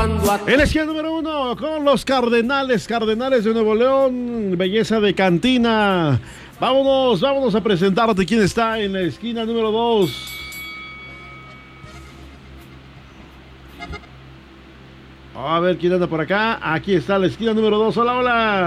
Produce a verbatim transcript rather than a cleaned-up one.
En la esquina número uno, con los Cardenales, Cardenales de Nuevo León, belleza de cantina. Vámonos, vámonos a presentarte quién está en la esquina número dos. A ver quién anda por acá. Aquí está la esquina número dos. Hola, hola.